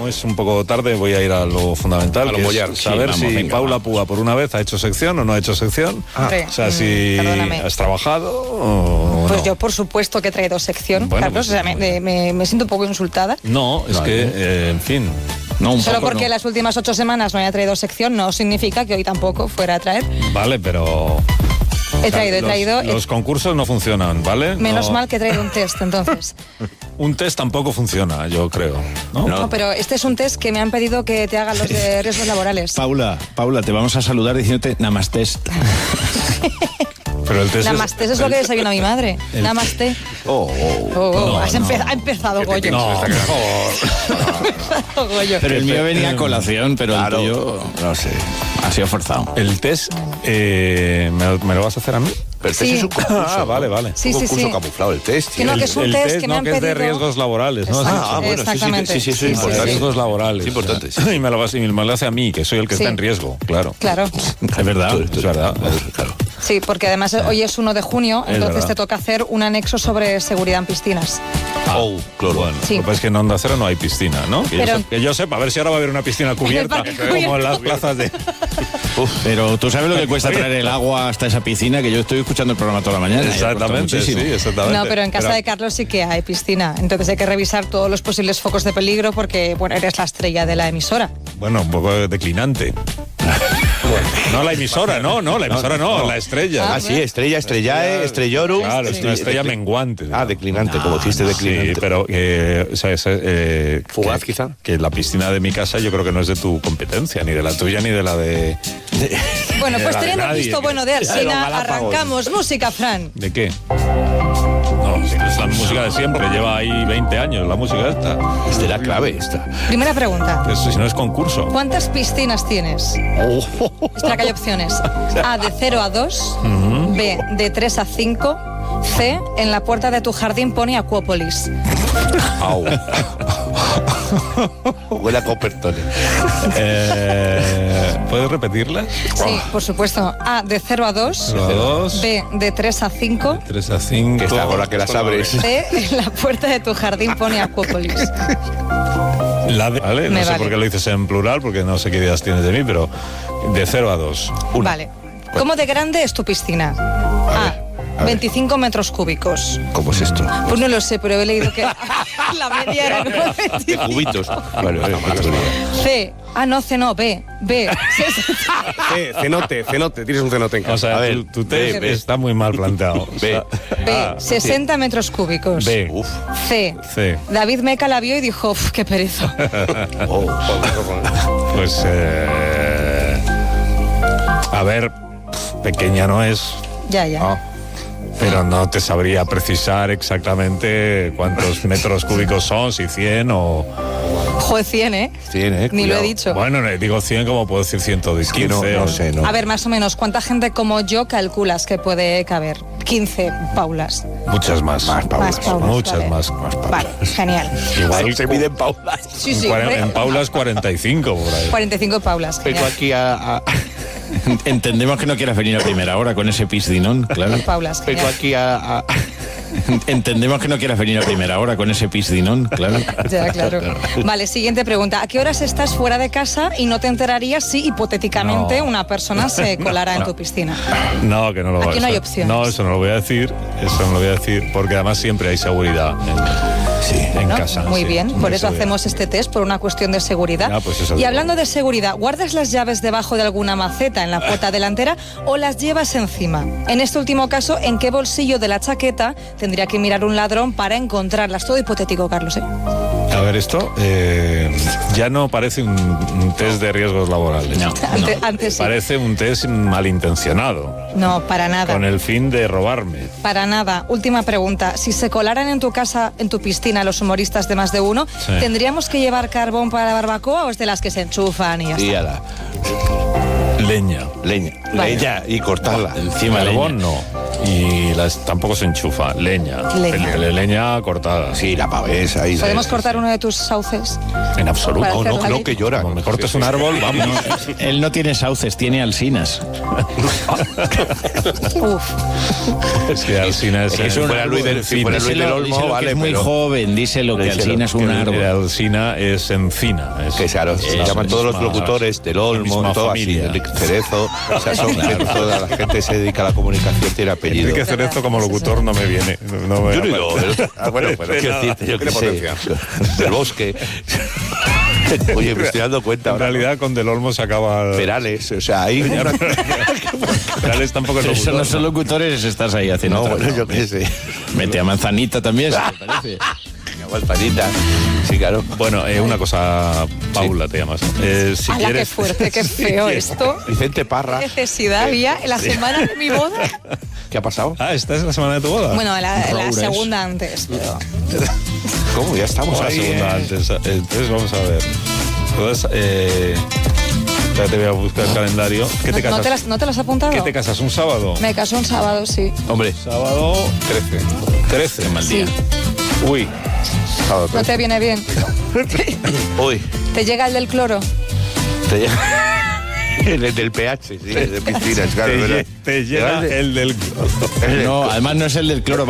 como es un poco tarde, voy a ir a lo fundamental, que es saber si Paula Púa por una vez ha hecho sección o no ha hecho sección. O sea, si has trabajado o Pues no. yo por supuesto que he traído sección, Bueno, Carlos, pues, o sea, me siento un poco insultada. No, es que, en fin... No, Solo porque las últimas 8 semanas no haya traído sección no significa que hoy tampoco fuera a traer. Vale, pero... He traído... Los concursos no funcionan, ¿vale? Menos mal que he traído un test, entonces. Un test tampoco funciona, yo creo. No, pero este es un test que me han pedido que te hagan los de riesgos laborales. Paula, te vamos a saludar diciéndote Namaste. Pero el test Namaste es lo que desayuna mi madre. Namaste. Ha empezado Goyo. No, Goyo. Pero el mío venía a colación, pero el tuyo, no sé, ha sido forzado. El test, ¿me lo vas a hacer a mí? Pero el test es un concurso. Vale. Sí, un concurso sí. camuflado, el test. Que no, que es un test que me han que es de pedido. riesgos laborales, ¿no? Bueno, exactamente. sí, importante. Riesgos laborales. Es importante. Y me lo hace a mí, que soy el que está en riesgo, claro. Claro. Es verdad, es verdad. Claro. Sí, porque además hoy es 1 de junio, entonces verdad. te toca hacer un anexo sobre seguridad en piscinas. Claro. Bueno, Sí. lo que pasa es que en Onda Cero no hay piscina, ¿no? Que yo sepa, a ver si ahora va a haber una piscina cubierta, como en las plazas de... Pero tú sabes lo que cuesta traer el agua hasta esa piscina, que yo estoy escuchando el programa toda la mañana. Exactamente, sí, exactamente. No, pero en casa de Carlos sí que hay piscina, entonces hay que revisar todos los posibles focos de peligro porque, bueno, eres la estrella de la emisora. Bueno, un poco declinante. No la emisora, no, la emisora no, la estrella. Ah, sí, Estrellae, Estrellorum. Claro, es una estrella menguante. Declinante, como chiste declinante. Sí, pero Fugaz, quizá. Que la piscina de mi casa yo creo que no es de tu competencia, ni de la tuya, ni de la de... Bueno, pues la de teniendo nadie, visto bueno de Alsina, arrancamos música, Fran. ¿De qué? No, es la música de siempre, lleva ahí 20 años la música esta. Es de la clave esta. Primera pregunta. Eso, si no es concurso. ¿Cuántas piscinas tienes? Espera que hay opciones. A, de 0 a 2. B, de 3 a 5. C, en la puerta de tu jardín pone Acuópolis. Au. Huele a Coppertone. ¿Puedes repetirlas? Sí, por supuesto. A, de 0 a 2. 0 a 2. B, de 3 a 5. 3 a 5. Esta con la que las abres. C, en la puerta de tu jardín pone Acuópolis. ¿Vale? No sé por qué lo dices en plural, porque no sé qué ideas tienes de mí, pero de 0 a 2. Vale. ¿Cómo de grande es tu piscina? A, 25 metros cúbicos. ¿Cómo es esto? Pues no lo sé, pero he leído que la media era como 25. De cubitos. Vale, C. No, C no, B. Cenote, tienes un cenote en casa. O sea, A ver, tu test está muy mal planteado. B. B. 60 metros cúbicos. B. C. David Meca la vio y dijo, qué pereza. Pues, a ver, pequeña no es. Ya. Pero no te sabría precisar exactamente cuántos metros cúbicos son, si 100 o... Joder, 100, 100, Ni lo he dicho. Bueno, digo 100 como puedo decir 115. No sé, no. A ver, más o menos, ¿cuánta gente como yo calculas que puede caber? 15 Paulas. Muchas más. Más Paulas. Muchas vale. más. Vale, genial. Igual se miden Paulas. Sí, en Paulas 45 por ahí. 45 Paulas. Vengo Genial. aquí a... Entendemos que no quieras venir a primera hora con ese piscinón, claro. Paulas. Vengo Genial. aquí a... Entendemos que no quieras venir a primera hora con ese piscinón, claro. Ya, claro. Vale, siguiente pregunta. ¿A qué horas estás fuera de casa y no te enterarías si hipotéticamente una persona se colara en tu piscina? No, que no lo voy a Aquí no hay decir. opciones. No, eso no lo voy a decir. Porque además siempre hay seguridad en casa. Muy bien, por eso seguridad. hacemos este test, por una cuestión de seguridad. Ya, pues eso y digo. hablando de seguridad, ¿guardas las llaves debajo de alguna maceta en la puerta delantera o las llevas encima? En este último caso, ¿en qué bolsillo de la chaqueta tendría que mirar un ladrón para encontrarlas? Todo hipotético, Carlos, ¿eh? A ver, esto ya no parece un test de riesgos laborales. No. Antes sí. Parece un test malintencionado, No, para nada. con el fin de robarme. Para nada. Última pregunta. Si se colaran en tu casa, en tu piscina, los humoristas de Más de Uno, Sí. ¿tendríamos que llevar carbón para la barbacoa o es de las que se enchufan y ya Y está? a la Leña. leña. Vale. Leña y cortarla. Encima Carbón leña. no. Y tampoco se enchufa. Leña. Leña cortada. Sí, la pavesa. Ahí ¿Podemos cortar uno de tus sauces? En absoluto. No, que llora. Como me cortes un árbol, vamos. Él no tiene sauces, tiene alsinas. Es que alsina es... Es un árbol. Si fuera Luis del Olmo, vale, es muy joven, díselo que alsina es un árbol. Alsina es encina. Que claro, se llaman todos los locutores del Olmo, todo así, Enrique Cerezo. O sea, son toda la gente que se dedica a la comunicación tiene apellido. Enrique Cerezo como locutor no me viene. Yo no digo. Bueno, pues yo qué sé. Del Bosque. Oye, me estoy dando cuenta. En realidad con Del Olmo se acaba... Perales, o sea, ahí... Perales tampoco es locutor. Eso no son locutores, estás ahí haciendo... No, bueno, yo qué sé. Mete a Manzanita también, si te parece. Manzanita. Sí, claro. Bueno, una cosa, Paula te llamas. Si ¡Hala, qué fuerte, qué feo esto! Vicente Parra. ¿Qué necesidad había en la semana de mi boda? ¿Qué ha pasado? ¿esta es la semana de tu boda? Bueno, la segunda antes, pero... ¿Cómo? Ya estamos la ahí. segunda antes. Entonces vamos a ver. Entonces, ya te voy a buscar el calendario. ¿Qué te casas? ¿No te las has apuntado? ¿Qué te casas? ¿Un sábado? Me caso un sábado, sí. Hombre. Sábado 13. Qué mal día. Uy. Sábado 13. ¿No te viene bien? Uy. ¿Te llega el del cloro? Te llega... El del pH, sí, de piscinas, claro. Te llega el del... No, además no es el del cloro.